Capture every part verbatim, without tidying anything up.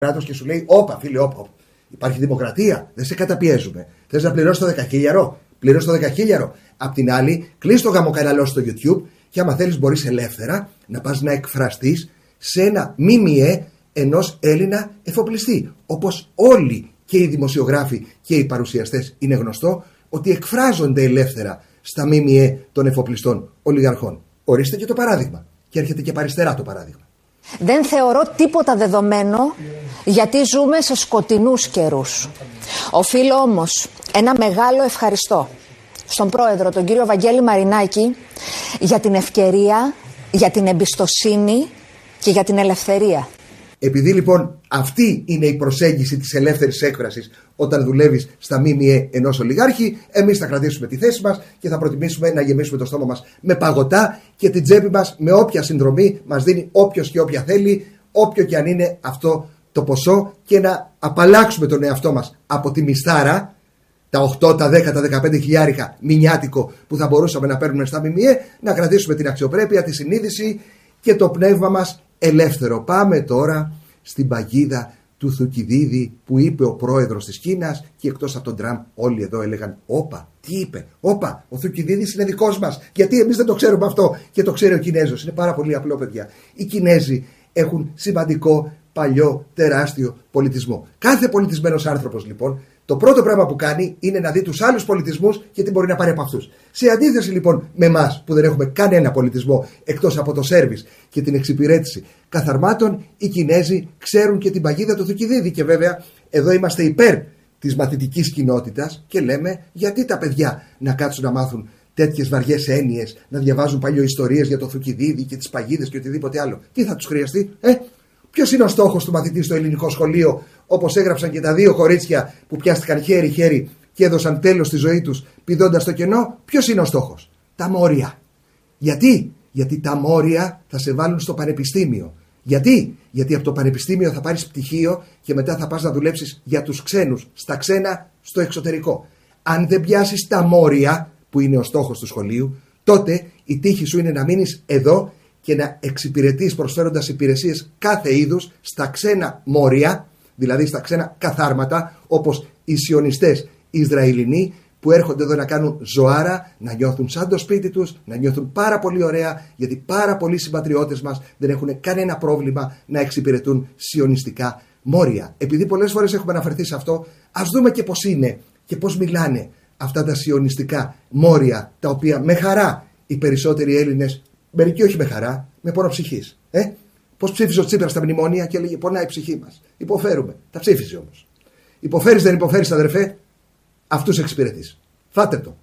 κράτος και σου λέει: όπα, φίλε, όπα. Υπάρχει δημοκρατία, δεν σε καταπιέζουμε. Θες να πληρώσεις το δεκαχίλιαρο, πληρώσεις το δεκαχίλιαρο. Απ' την άλλη, κλείς το γαμοκαναλό στο YouTube και άμα θέλεις μπορείς ελεύθερα να πας να εκφραστείς σε ένα ΜΜΕ ενός Έλληνα εφοπλιστή. Όπως όλοι και οι δημοσιογράφοι και οι παρουσιαστές είναι γνωστό ότι εκφράζονται ελεύθερα στα ΜΜΕ των εφοπλιστών ολιγαρχών. Ορίστε και το παράδειγμα. Και έρχεται και από αριστερά το παράδειγμα. Δεν θεωρώ τίποτα δεδομένο γιατί ζούμε σε σκοτεινούς καιρούς. Οφείλω όμως ένα μεγάλο ευχαριστώ στον πρόεδρο, τον κύριο Βαγγέλη Μαρινάκη, για την ευκαιρία, για την εμπιστοσύνη και για την ελευθερία. Επειδή λοιπόν αυτή είναι η προσέγγιση της ελεύθερης έκφρασης όταν δουλεύεις στα ΜΜΕ ενός ολιγάρχη, εμείς θα κρατήσουμε τη θέση μας και θα προτιμήσουμε να γεμίσουμε το στόμα μας με παγωτά και την τσέπη μας με όποια συνδρομή μας δίνει όποιος και όποια θέλει, όποιο και αν είναι αυτό το ποσό, και να απαλλάξουμε τον εαυτό μας από τη μισθάρα, τα οκτώ, τα δέκα, τα δεκαπέντε χιλιάρικα μηνιάτικο που θα μπορούσαμε να παίρνουμε στα ΜΜΕ, να κρατήσουμε την αξιοπρέπεια, τη συνείδηση και το πνεύμα μας ελεύθερο. Πάμε τώρα στην παγίδα του Θουκυδίδη που είπε ο πρόεδρος της Κίνας, και εκτός από τον Τραμπ όλοι εδώ έλεγαν: όπα, τι είπε, όπα, ο Θουκυδίδης είναι δικός μας, γιατί εμείς δεν το ξέρουμε αυτό και το ξέρει ο Κινέζος. Είναι πάρα πολύ απλό, παιδιά. Οι Κινέζοι έχουν σημαντικό, παλιό, τεράστιο πολιτισμό. Κάθε πολιτισμένος άνθρωπος λοιπόν το πρώτο πράγμα που κάνει είναι να δει τους άλλους πολιτισμούς και τι μπορεί να πάρει από αυτούς. Σε αντίθεση λοιπόν με εμάς που δεν έχουμε κανένα πολιτισμό εκτός από το σέρβις και την εξυπηρέτηση καθαρμάτων, οι Κινέζοι ξέρουν και την παγίδα του Θουκυδίδη. Και βέβαια εδώ είμαστε υπέρ της μαθητικής κοινότητας και λέμε: γιατί τα παιδιά να κάτσουν να μάθουν τέτοιες βαριές έννοιες, να διαβάζουν παλιοϊστορίες για το Θουκυδίδη και τις παγίδες και οτιδήποτε άλλο? Τι θα τους χρειαστεί, ε? Ποιος είναι ο στόχος του μαθητή στο ελληνικό σχολείο, όπως έγραψαν και τα δύο κορίτσια που πιάστηκαν χέρι-χέρι και έδωσαν τέλος στη ζωή τους πηδώντας στο κενό? Ποιος είναι ο στόχος? Τα μόρια. Γιατί? Γιατί τα μόρια θα σε βάλουν στο πανεπιστήμιο. Γιατί? Γιατί από το πανεπιστήμιο θα πάρεις πτυχίο και μετά θα πας να δουλέψεις για τους ξένους, στα ξένα, στο εξωτερικό. Αν δεν πιάσεις τα μόρια, που είναι ο στόχος του σχολείου, τότε η τύχη σου είναι να μείνεις εδώ και να εξυπηρετείς προσφέροντας υπηρεσίες κάθε είδους στα ξένα μόρια, δηλαδή στα ξένα καθάρματα, όπως οι σιωνιστές Ισραηλινοί που έρχονται εδώ να κάνουν ζωάρα, να νιώθουν σαν το σπίτι τους, να νιώθουν πάρα πολύ ωραία, γιατί πάρα πολλοί συμπατριώτες μας δεν έχουν κανένα πρόβλημα να εξυπηρετούν σιωνιστικά μόρια. Επειδή πολλές φορές έχουμε αναφερθεί σε αυτό, ας δούμε και πώς είναι και πώς μιλάνε αυτά τα σιωνιστικά μόρια, τα οποία με χαρά οι περισσότεροι Έλληνες, μερικοί όχι με χαρά, με πόνο ψυχής. Ε? Πώς ψήφισε ο Τσίπρας στα μνημόνια και έλεγε: πονάει η ψυχή μας. Υποφέρουμε. Τα ψήφισε όμως. Υποφέρεις, δεν υποφέρεις, αδερφέ? Αυτούς εξυπηρετείς. Φάτε το.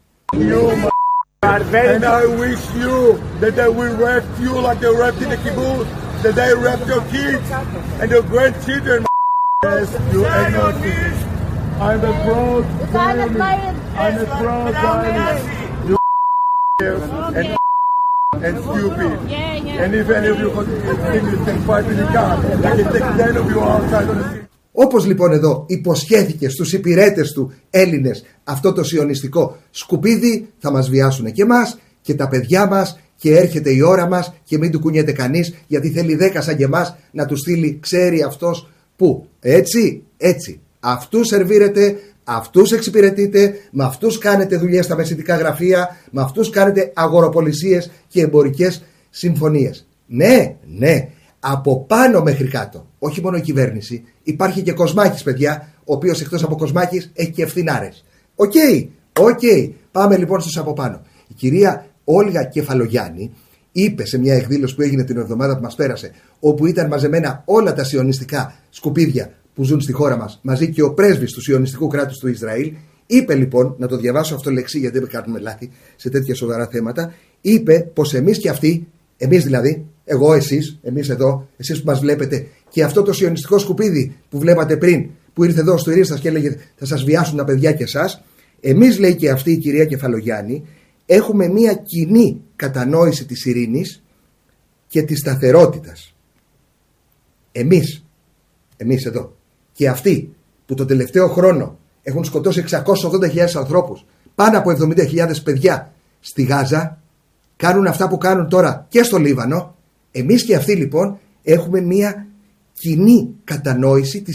And I wish you that they will rap you like they rapped in the kibbutz, that they rap your kids and your grandchildren. Yes, you ain't no thing. I'm a proud Zionist. I'm a proud Zionist. You and and stupid. And if any of you think you can fight in the car, I can take ten of you outside on the street. Όπως λοιπόν εδώ υποσχέθηκε στους υπηρέτες του Έλληνες αυτό το σιωνιστικό σκουπίδι, θα μας βιάσουν και εμάς και τα παιδιά μας, και έρχεται η ώρα μας και μην του κουνιέται κανείς, γιατί θέλει δέκα σαν και εμάς να του στείλει ξέρει αυτός που. Έτσι, έτσι. Αυτούς σερβίρετε, αυτούς εξυπηρετείτε, με αυτούς κάνετε δουλειές στα μεσητικά γραφεία, με αυτούς κάνετε αγοροπολισίες και εμπορικές συμφωνίες. Ναι, ναι. Από πάνω μέχρι κάτω, όχι μόνο η κυβέρνηση, υπάρχει και Κοσμάκης, παιδιά, ο οποίος εκτός από Κοσμάκης έχει και ευθυνάρες. Οκ, okay, οκ. Okay. Πάμε λοιπόν στους από πάνω. Η κυρία Όλγα Κεφαλογιάννη είπε σε μια εκδήλωση που έγινε την εβδομάδα που μας πέρασε, όπου ήταν μαζεμένα όλα τα σιωνιστικά σκουπίδια που ζουν στη χώρα μας, μαζί και ο πρέσβης του σιωνιστικού κράτους του Ισραήλ, είπε λοιπόν, να το διαβάσω αυτό λεξί γιατί δεν κάνουμε λάθη σε τέτοια σοβαρά θέματα, είπε πως εμείς και αυτοί, εμείς δηλαδή, εγώ, εσείς, εμείς εδώ, εσείς που μας βλέπετε, και αυτό το σιωνιστικό σκουπίδι που βλέπατε πριν, που ήρθε εδώ στο Ηρίστας και έλεγε θα σας βιάσουν τα παιδιά και εσάς, εμείς, λέει και αυτή η κυρία Κεφαλογιάννη, έχουμε μια κοινή κατανόηση της ειρήνης και της σταθερότητας. Εμείς, εμείς εδώ, και αυτοί που το τελευταίο χρόνο έχουν σκοτώσει εξακόσιες ογδόντα χιλιάδες ανθρώπους, πάνω από εβδομήντα χιλιάδες παιδιά στη Γάζα, κάνουν αυτά που κάνουν τώρα και στο Λίβανο. Εμείς και αυτοί λοιπόν έχουμε μια κοινή κατανόηση της